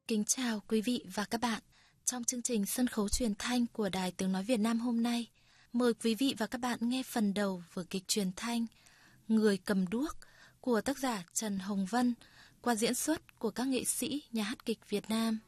Kính chào quý vị và các bạn. Trong chương trình sân khấu truyền thanh của Đài Tiếng Nói Việt Nam hôm nay, mời quý vị và các bạn nghe phần đầu vở kịch truyền thanh Người cầm đuốc của tác giả Trần Hồng Vân qua diễn xuất của các nghệ sĩ nhà hát kịch Việt Nam.